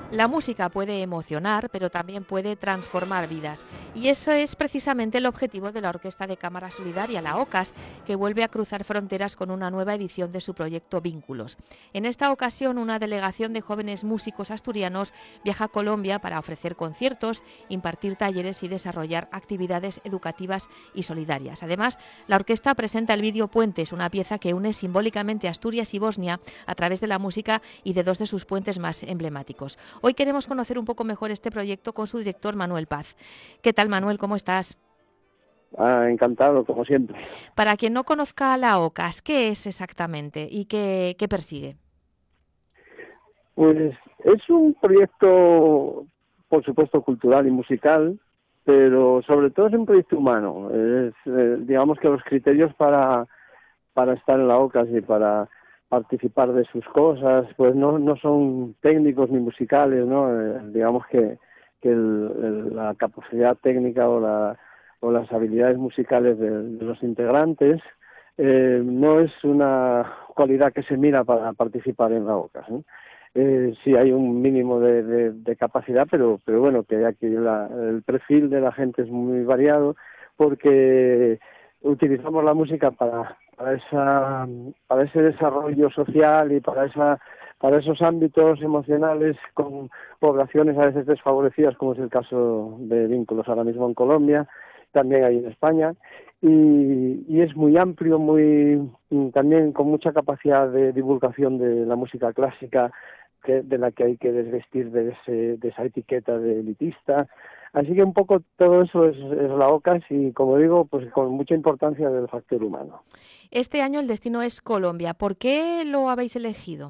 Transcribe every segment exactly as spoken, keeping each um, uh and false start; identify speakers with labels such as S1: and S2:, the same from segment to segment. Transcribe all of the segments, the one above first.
S1: La música puede emocionar, pero también puede transformar vidas. Y eso es precisamente el objetivo de la Orquesta de Cámara Solidaria, la OCAS, que vuelve a cruzar fronteras con una nueva edición de su proyecto Vínculos. En esta ocasión, una delegación de jóvenes músicos asturianos viaja a Colombia para ofrecer conciertos, impartir talleres y desarrollar actividades educativas y solidarias. Además, la orquesta presenta el vídeo Puentes, una pieza que une simbólicamente Asturias y Bosnia a través de la música y de dos de sus puentes más emblemáticos. Hoy queremos conocer un poco mejor este proyecto con su director, Manuel Paz. ¿Qué tal, Manuel? ¿Cómo estás?
S2: Ah, encantado, como siempre.
S1: Para quien no conozca la OCAS, ¿qué es exactamente y qué, qué persigue?
S2: Pues es un proyecto, por supuesto, cultural y musical, pero sobre todo es un proyecto humano. Es, eh, digamos que los criterios para, para estar en la OCAS y para participar de sus cosas, pues no, no son técnicos ni musicales, ¿no? Eh, digamos que, que el, el, la capacidad técnica o, la, o las habilidades musicales de, de los integrantes eh, no es una cualidad que se mira para participar en la OCAS, ¿no? Eh, sí hay un mínimo de, de, de capacidad, pero, pero bueno, que aquí la, el perfil de la gente es muy variado porque utilizamos la música para, para, esa, para ese desarrollo social y para, esa, para esos ámbitos emocionales con poblaciones a veces desfavorecidas, como es el caso de Vínculos ahora mismo en Colombia, también hay en España. Y, y es muy amplio, muy también con mucha capacidad de divulgación de la música clásica, que, de la que hay que desvestir de, ese, de esa etiqueta de elitista. Así que un poco todo eso es, es la OCAS y, como digo, pues con mucha importancia del factor humano.
S1: Este año el destino es Colombia. ¿Por qué lo habéis elegido?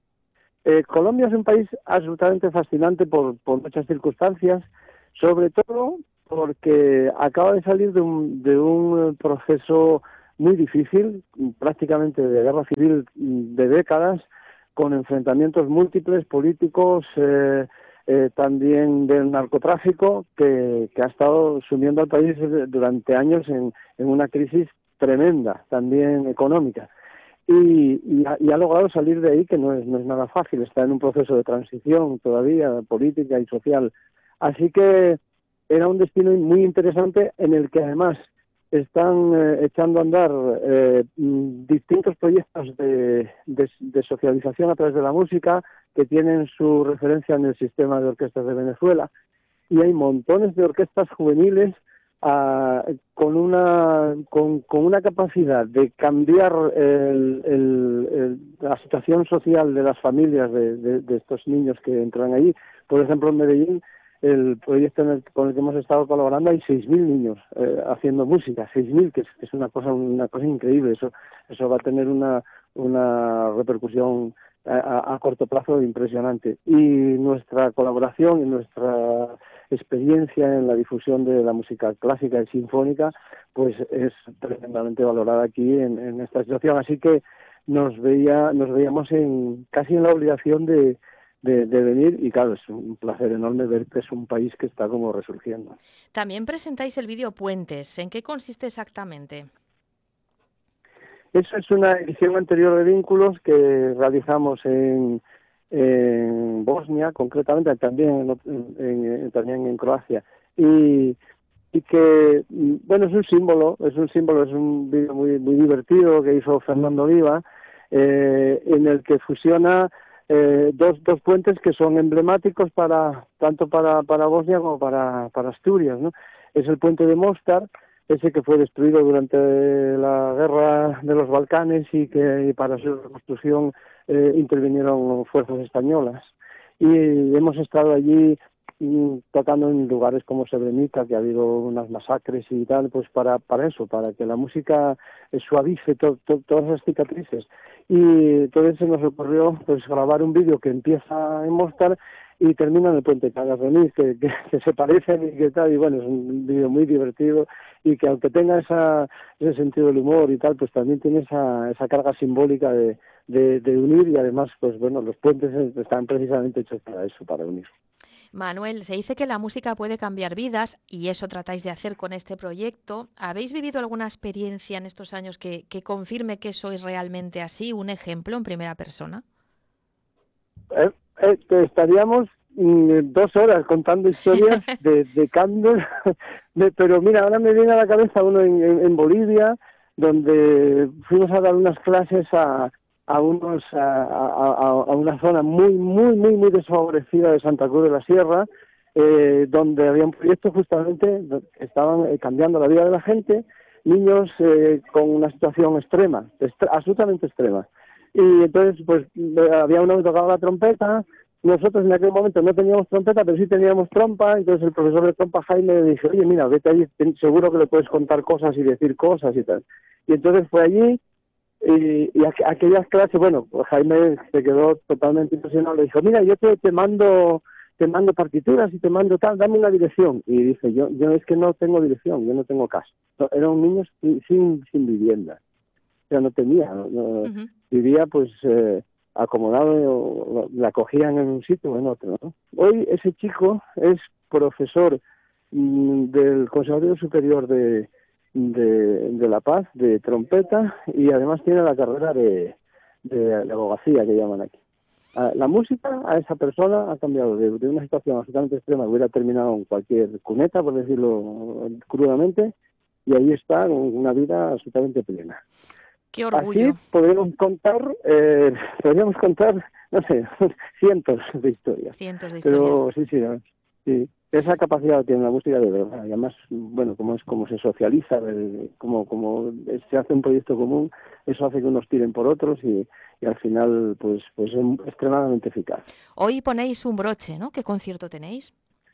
S2: Eh, Colombia es un país absolutamente fascinante por, por muchas circunstancias, sobre todo porque acaba de salir de un, de un proceso muy difícil, prácticamente de guerra civil de décadas, con enfrentamientos múltiples políticos, eh, eh, también del narcotráfico, que, que ha estado sumiendo al país durante años en, en una crisis tremenda, también económica. Y, y, ha, y ha logrado salir de ahí, que no es, no es nada fácil, está en un proceso de transición todavía, política y social. Así que era un destino muy interesante en el que además están eh, echando a andar eh, distintos proyectos de, de, de socialización a través de la música que tienen su referencia en el sistema de orquestas de Venezuela, y hay montones de orquestas juveniles a, con una con, con una capacidad de cambiar el, el, el, la situación social de las familias de, de, de estos niños que entran allí. Por ejemplo, en Medellín, el proyecto en el, con el que hemos estado colaborando, hay seis mil niños eh, haciendo música, seis mil, que es, que es una cosa una cosa increíble. Eso eso va a tener una una repercusión a, a corto plazo impresionante. Y nuestra colaboración y nuestra experiencia en la difusión de la música clásica y sinfónica pues es tremendamente valorada aquí en, en esta situación. Así que nos veía nos veíamos en casi en la obligación de De, de venir, y claro, es un placer enorme ver que es un país que está como resurgiendo.
S1: También presentáis el vídeo Puentes. ¿En qué consiste exactamente?
S2: Esa es una edición anterior de Vínculos que realizamos en, en Bosnia, concretamente, también en, en, también en Croacia. Y, y que, bueno, es un símbolo, es un símbolo, es un vídeo muy, muy divertido que hizo Fernando Viva, eh, en el que fusiona eh, dos, dos puentes que son emblemáticos para tanto para, para Bosnia como para, para Asturias, ¿no? Es el puente de Mostar, ese que fue destruido durante la guerra de los Balcanes y que y para su reconstrucción eh, intervinieron fuerzas españolas. Y hemos estado allí y tocando en lugares como Srebrenica, que ha habido unas masacres y tal, pues para, para eso, para que la música suavice to, to, todas esas cicatrices. Y entonces se nos ocurrió pues grabar un vídeo que empieza en Mostar y termina en el puente Cagarreniz, que, que, que se parecen y que tal, y bueno, es un vídeo muy divertido y que aunque tenga esa, ese sentido del humor y tal, pues también tiene esa, esa carga simbólica de, de, de unir, y además, pues bueno, los puentes están precisamente hechos para eso, para unir.
S1: Manuel, se dice que la música puede cambiar vidas y eso tratáis de hacer con este proyecto. ¿Habéis vivido alguna experiencia en estos años que, que confirme que eso es realmente así? ¿Un ejemplo en primera persona?
S2: Eh, eh, estaríamos mm, dos horas contando historias de, de cantos, de, pero mira, ahora me viene a la cabeza uno en, en, en Bolivia, donde fuimos a dar unas clases a, a unos a, a, a una zona muy, muy, muy, muy desfavorecida de Santa Cruz de la Sierra, eh, donde había un proyecto justamente que estaban eh, cambiando la vida de la gente, niños eh, con una situación extrema, est- absolutamente extrema. Y entonces, pues, había uno que tocaba la trompeta. Nosotros en aquel momento no teníamos trompeta, pero sí teníamos trompa. Entonces el profesor de trompa, Jaime, le dije, oye, mira, vete ahí, seguro que le puedes contar cosas y decir cosas y tal. Y entonces fue allí, y, y aqu- aquellas clases, bueno, pues Jaime se quedó totalmente impresionado. Le dijo, mira, yo te, te mando te mando partituras y te mando tal, dame una dirección. Y dice, yo yo es que no tengo dirección, yo no tengo casa. No, era un niño sin, sin, sin vivienda. O sea, no tenía, no, no,
S1: Ujú.
S2: vivía pues eh, acomodado, o la acogían en un sitio o en otro, ¿no? Hoy ese chico es profesor mm, del Conservatorio Superior de, de, de La Paz, de trompeta, y además tiene la carrera de, de, de abogacía, que llaman aquí. A- La música a esa persona ha cambiado de, de una situación absolutamente extrema, hubiera terminado en cualquier cuneta, por decirlo crudamente, y ahí está con una vida absolutamente plena.
S1: Qué
S2: Así
S1: orgullo.
S2: podríamos contar, eh, podríamos contar, no sé, cientos de historias.
S1: Cientos de historias.
S2: Pero sí, sí, ¿no? Sí, esa capacidad tiene la música de verdad. Y además, bueno, como es como se socializa, el- como como se hace un proyecto común, eso hace que unos tiren por otros y, y al final, pues, pues es extremadamente eficaz.
S1: Hoy ponéis un broche, ¿no? ¿Qué concierto tenéis?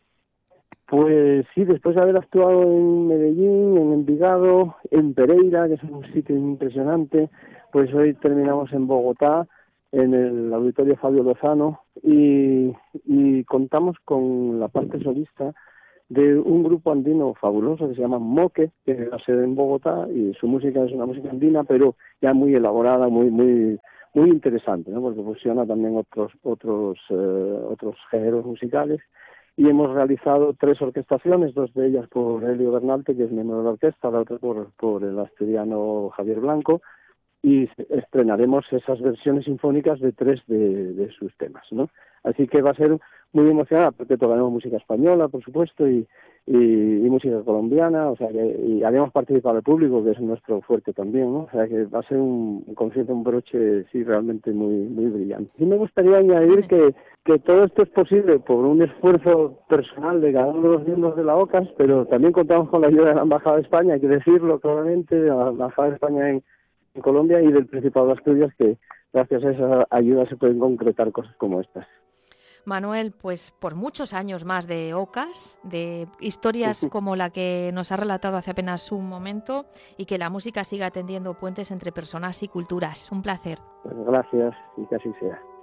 S2: Pues sí, después de haber actuado en Medellín, en Envigado, en Pereira, que es un sitio impresionante, pues hoy terminamos en Bogotá, en el Auditorio Fabio Lozano, y, y contamos con la parte solista de un grupo andino fabuloso que se llama Moque, que es la sede en Bogotá, y su música es una música andina, pero ya muy elaborada, muy muy muy interesante, ¿no? Porque fusiona también otros otros eh, otros géneros musicales. Y hemos realizado tres orquestaciones, dos de ellas por Helio Bernalte, que es miembro de la orquesta, la otra por, por el asturiano Javier Blanco, y estrenaremos esas versiones sinfónicas de tres de, de sus temas, ¿no? Así que va a ser muy emocionante, porque tocaremos música española, por supuesto, y, y, y música colombiana, o sea que, y haremos participar al público, que es nuestro fuerte también, ¿no? O sea que va a ser un, un concierto, un broche, sí, realmente muy muy brillante. Y me gustaría añadir que, que todo esto es posible por un esfuerzo personal de cada uno de los miembros de la OCAS, pero también contamos con la ayuda de la Embajada de España, hay que decirlo claramente, de la Embajada de España en en Colombia y del Principado de Asturias, que gracias a esa ayuda se pueden concretar cosas como estas.
S1: Manuel, pues por muchos años más de OCAS, de historias como la que nos ha relatado hace apenas un momento, y que la música siga tendiendo puentes entre personas y culturas. Un placer.
S2: Pues gracias y que así sea.